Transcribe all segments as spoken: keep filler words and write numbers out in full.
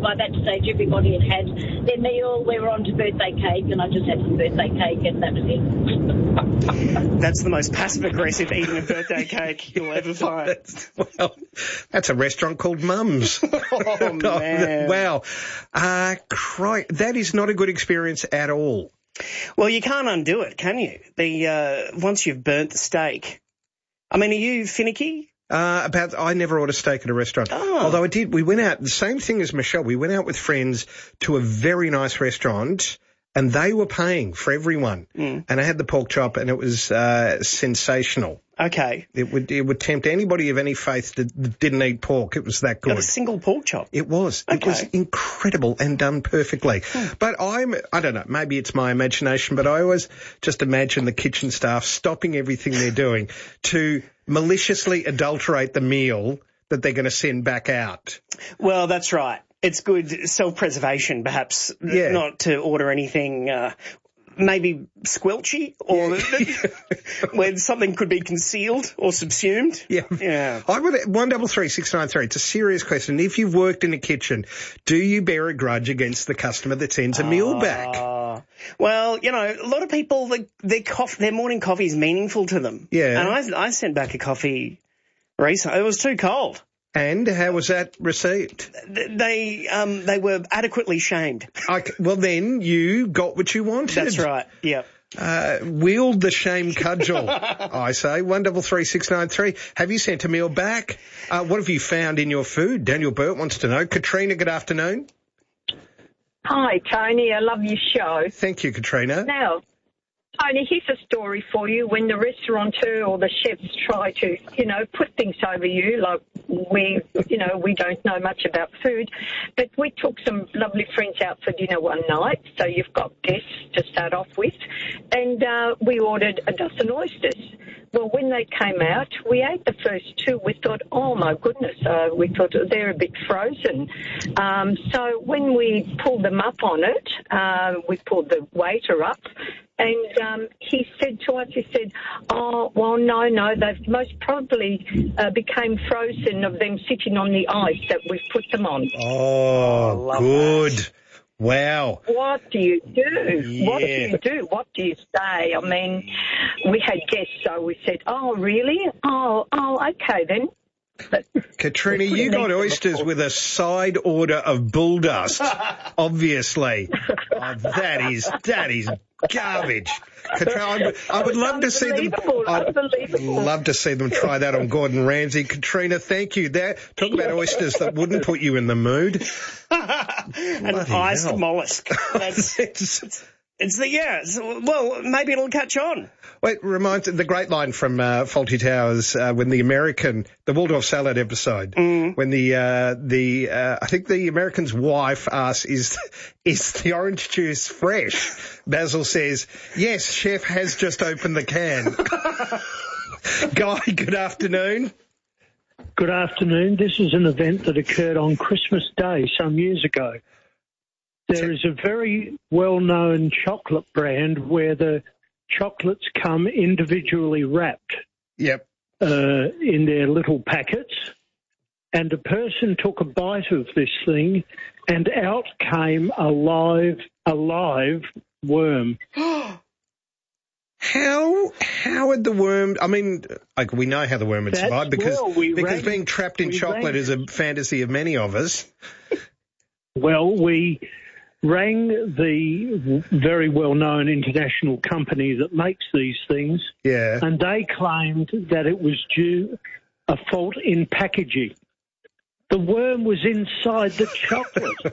by that stage, everybody had had their meal. We were on to birthday cake, and I just had some birthday cake, and that was it. That's the most passive-aggressive eating of birthday cake you'll ever find. Well, that's a restaurant called Mum's. Oh, man. Wow. Uh, cry- that is not a good experience at all. Well, you can't undo it, can you? The uh, once you've burnt the steak. I mean, are you finicky? Uh, about, I never order steak at a restaurant. Oh. Although I did, we went out, the same thing as Michelle, we went out with friends to a very nice restaurant and they were paying for everyone. Mm. And I had the pork chop and it was, uh, sensational. Okay. It would, it would tempt anybody of any faith that, that didn't eat pork. It was that good. Got a single pork chop? It was. Okay. It was incredible and done perfectly. Hmm. But I'm, I don't know, maybe it's my imagination, but I always just imagine the kitchen staff stopping everything they're doing to maliciously adulterate the meal that they're going to send back out. Well, that's right. It's good self-preservation, perhaps, Yeah. not to order anything uh, maybe squelchy or where something could be concealed or subsumed. Yeah. Yeah. I would, one double three six nine three. It's a serious question. If you've worked in a kitchen, do you bear a grudge against the customer that sends a meal back? Uh, well, you know, a lot of people, like, their coff- their morning coffee is meaningful to them. Yeah. And I, I sent back a coffee recently. It was too cold. And how was that received? They um they were adequately shamed. I, well, then you got what you wanted. That's right. Yep. Uh, wield the shame cudgel, I say. One double three six nine three. Have you sent a meal back? Uh, what have you found in your food? Daniel Burt wants to know. Katrina, good afternoon. Hi, Tony. I love your show. Thank you, Katrina. Now, Tony, here's a story for you. When the restaurateur or the chefs try to, you know, put things over you, like we, you know, we don't know much about food, but we took some lovely friends out for dinner one night, so you've got guests to start off with, and uh, we ordered a dozen oysters. Well, when they came out, we ate the first two. We thought, oh, my goodness, uh, we thought they're a bit frozen. Um, so when we pulled them up on it, uh, we pulled the waiter up, and um, he said to us, he said, oh, well, no, no, they've most probably uh, became frozen of them sitting on the ice that we've put them on. Oh, good. That. Wow. What do you do? Yeah. What do you do? What do you say? I mean, we had guests, so we said, oh, really? Oh, oh, okay then. But Katrina, you got oysters with a side order of bull dust, obviously. Oh, that is, that is garbage. Katrina, I would, I would love to see them. I'd love to see them try that on Gordon Ramsay. Katrina, thank you. That, talk about oysters that wouldn't put you in the mood. An iced hell. mollusk. That's, it's, it's the, yeah, it's, well, maybe it'll catch on. Well, it reminds the great line from uh, Fawlty Towers uh, when the American, the Waldorf salad episode, mm. when the uh, the uh, I think the American's wife asks, "Is is the orange juice fresh?" Basil says, "Yes, chef has just opened the can." Guy, good afternoon. Good afternoon. This is an event that occurred on Christmas Day some years ago. There is a very well-known chocolate brand where the chocolates come individually wrapped. Yep. Uh, in their little packets. And a person took a bite of this thing and out came a live, a live worm. How how would the worm? I mean, like we know how the worm would That's survive because well, we because rang, being trapped in chocolate rang. is a fantasy of many of us. Well, we rang the very well-known international company that makes these things, Yeah. and they claimed that it was due a fault in packaging. The worm was inside the chocolate.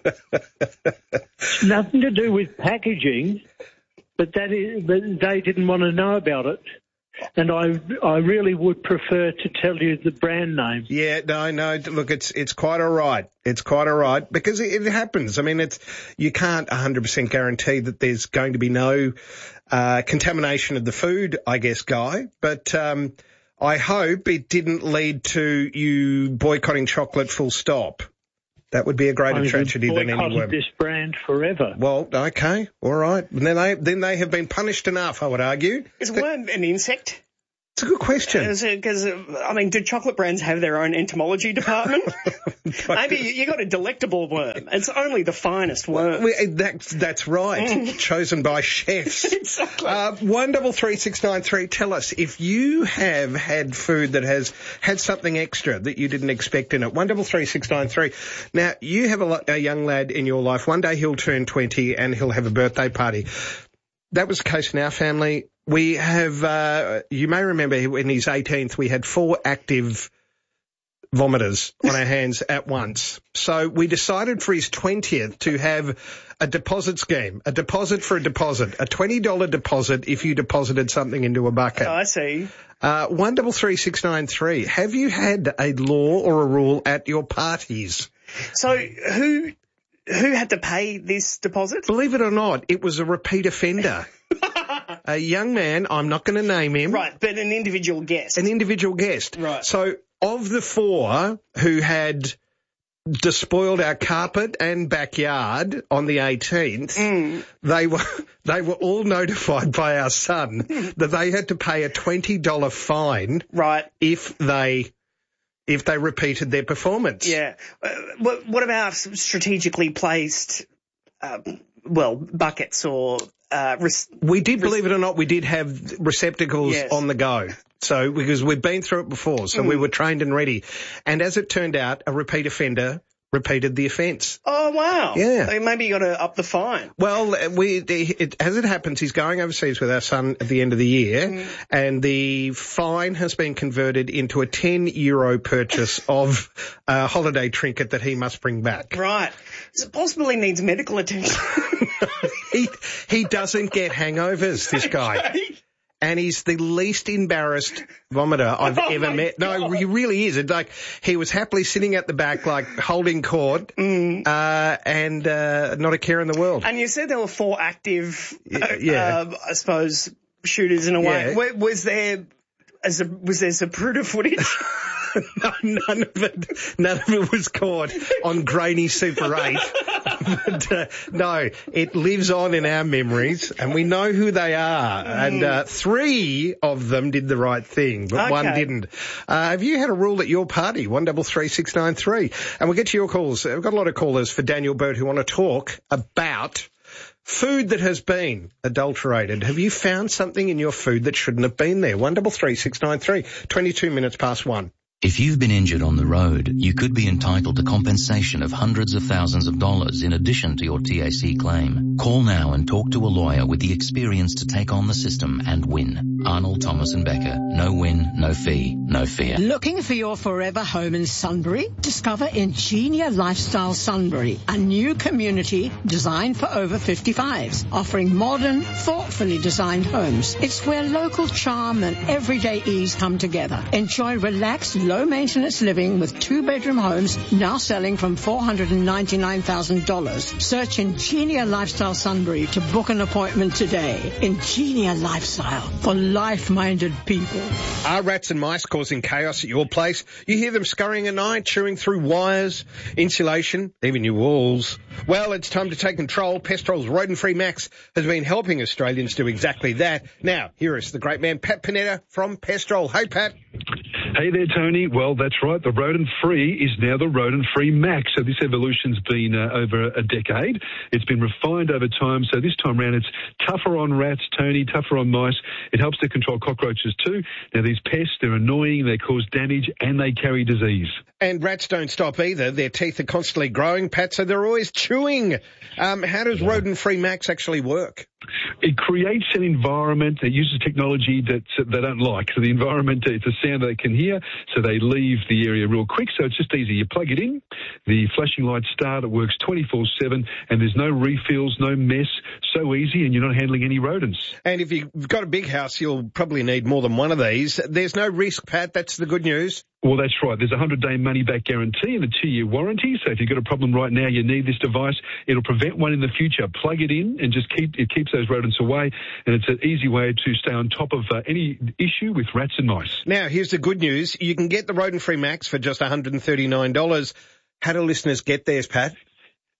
It's nothing to do with packaging, but that is, but they didn't want to know about it. And I, I really would prefer to tell you the brand name. Yeah, no, no. Look, it's it's quite all right. It's quite all right because it, it happens. I mean, it's you can't one hundred percent guarantee that there's going to be no uh, contamination of the food, I guess, Guy. But um, I hope it didn't lead to you boycotting chocolate full stop. That would be a greater I tragedy than any boycotted worm. this brand forever. Well, okay, all right. And then they then they have been punished enough, I would argue. Is a worm an insect? It's a good question. Because, I mean, do chocolate brands have their own entomology department? Maybe you got a delectable worm. It's only the finest worm. Well, that's, that's right. Chosen by chefs. Exactly. Uh, one double three six nine three. Tell us if you have had food that has had something extra that you didn't expect in it. One double three six nine three. Now, you have a, lo- a young lad in your life. One day he'll turn twenty and he'll have a birthday party. That was the case in our family. We have, uh, you may remember in his eighteenth, we had four active vomiters on our hands at once. So we decided for his twentieth to have a deposit scheme, a deposit for a deposit, a twenty dollars deposit if you deposited something into a bucket. Oh, I see. Uh, one double three six nine three. Have you had a law or a rule at your parties? So who, who had to pay this deposit? Believe it or not, it was a repeat offender. A young man, I'm not going to name him. Right, but an individual guest. An individual guest. Right. So of the four who had despoiled our carpet and backyard on the eighteenth, Mm. they were they were all notified by our son that they had to pay a twenty dollars fine Right. if they if they repeated their performance. Yeah. Uh, what, what about strategically placed, um, well, buckets or... Uh, res- We did, believe it or not, we did have receptacles Yes. on the go. So, because we've been through it before, so Mm. we were trained and ready. And as it turned out, a repeat offender repeated the offence. Oh, wow. Yeah. So maybe you got to up the fine. Well, we, it, as it happens, he's going overseas with our son at the end of the year, Mm. and the fine has been converted into a ten euro purchase of a holiday trinket that he must bring back. Right. So it possibly needs medical attention. he, he doesn't get hangovers, this guy. And he's the least embarrassed vomiter I've Oh ever my met. No, God. he really is. It's like he was happily sitting at the back, like holding court, Mm. uh, and uh, not a care in the world. And you said there were four active, uh, yeah. uh, I suppose, shooters in a way. Yeah. Wa- Was there, as a, was there Zapruder footage? No, none of it, none of it was caught on grainy Super eight. But, uh, no, it lives on in our memories, and we know who they are. And uh, three of them did the right thing, but one Okay. didn't. Uh, have you had a rule at your party? One double three six nine three, and we'll get to your calls. We've got a lot of callers for Daniel Burt who want to talk about food that has been adulterated. Have you found something in your food that shouldn't have been there? One double three six nine three. Twenty-two minutes past one. If you've been injured on the road, you could be entitled to compensation of hundreds of thousands of dollars in addition to your T A C claim. Call now and talk to a lawyer with the experience to take on the system and win. Arnold, Thomas and Becker. No win, no fee, no fear. Looking for your forever home in Sunbury? Discover Ingenia Lifestyle Sunbury, a new community designed for over fifty-fives, offering modern, thoughtfully designed homes. It's where local charm and everyday ease come together. Enjoy relaxed, low-maintenance living with two-bedroom homes now selling from four hundred ninety-nine thousand dollars. Search Ingenia Lifestyle Sunbury to book an appointment today. Ingenia Lifestyle for life-minded people. Are rats and mice causing chaos at your place? You hear them scurrying at night, chewing through wires, insulation, even your walls. Well, it's time to take control. Pestrol's Rodent-Free Max has been helping Australians do exactly that. Now, here is the great man, Pat Panetta from Pestrol. Hey, Pat. Hey there, Tony. Well, that's right. The rodent-free is now the rodent-free max. So this evolution's been uh, over a decade. It's been refined over time. So this time round, it's tougher on rats, Tony, tougher on mice. It helps to control cockroaches too. Now, these pests, they're annoying, they cause damage, and they carry disease. And rats don't stop either. Their teeth are constantly growing, Pat, so they're always chewing. Um, how does Rodent-Free Max actually work? It creates an environment that uses technology that they don't like. So the environment, it's a sound they can hear, so they leave the area real quick. So it's just easy. You plug it in, the flashing lights start, it works twenty-four seven, and there's no refills, no mess. So easy, and you're not handling any rodents. And if you've got a big house, you'll probably need more than one of these. There's no risk, Pat. That's the good news. Well, that's right. There's a hundred-day money-back guarantee and a two-year warranty. So if you've got a problem right now, you need this device. It'll prevent one in the future. Plug it in and just keep it keeps those rodents away. And it's an easy way to stay on top of uh, any issue with rats and mice. Now, here's the good news. You can get the Rodent-Free Max for just one hundred thirty-nine dollars. How do listeners get theirs, Pat?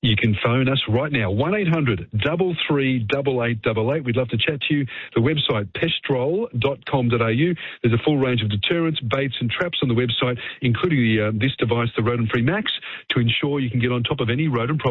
You can phone us right now, one eight hundred, three three eight eight eight eight. We'd love to chat to you. The website, pestrol dot com dot a u. There's a full range of deterrents, baits and traps on the website, including the, uh, this device, the Rodent Free Max, to ensure you can get on top of any rodent problem.